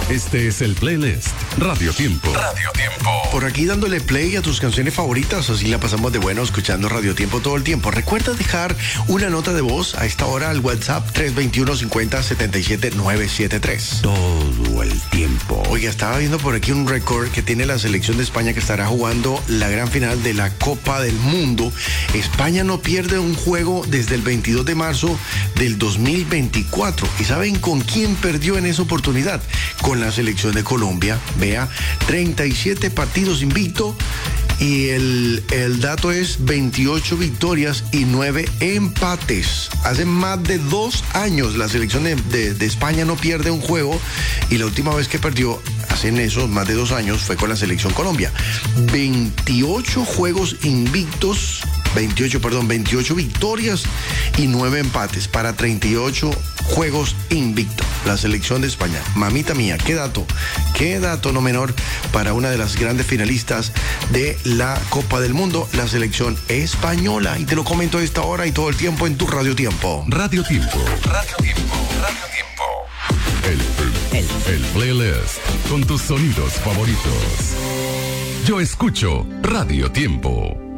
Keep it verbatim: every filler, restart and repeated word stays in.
Este es el playlist Radio Tiempo. Radio Tiempo. Por aquí dándole play a tus canciones favoritas, así la pasamos de bueno escuchando Radio Tiempo todo el tiempo. Recuerda dejar una nota de voz a esta hora al WhatsApp tres dos uno, cincuenta, setenta y siete, novecientos setenta y tres. Todo el tiempo. Oiga, estaba viendo por aquí un récord que tiene la selección de España, que estará jugando la gran final de la Copa del Mundo. España no pierde un juego desde el veintidós de marzo del dos mil veinticuatro. ¿Y saben con quién perdió en esa oportunidad? Con la selección de Colombia. Vea, treinta y siete partidos invicto. Y el, el dato es veintiocho victorias y nueve empates. Hace más de dos años la selección de, de, de España no pierde un juego, y la última vez que perdió, hace en esos más de dos años, fue con la selección Colombia. veintiocho juegos invictos, veintiocho, perdón, veintiocho victorias y nueve empates para treinta y ocho juegos invictos. La selección de España. Mamita mía, qué dato, qué dato no menor para una de las grandes finalistas de la Copa del Mundo, la selección española. Y te lo comento a esta hora y todo el tiempo en tu Radio Tiempo. Radio Tiempo. Radio Tiempo. Radio Tiempo. El, el, el playlist con tus sonidos favoritos. Yo escucho Radio Tiempo.